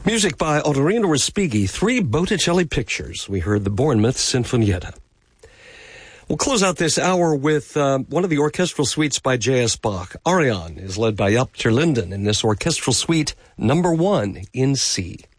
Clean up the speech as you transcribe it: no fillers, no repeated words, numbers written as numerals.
Music by Ottorino Respighi, 3 Botticelli pictures. We heard the Bournemouth Sinfonietta. We'll close out this hour with one of the orchestral suites by J.S. Bach. Arion is led by Jaap ter Linden in this orchestral suite, number 1 in C.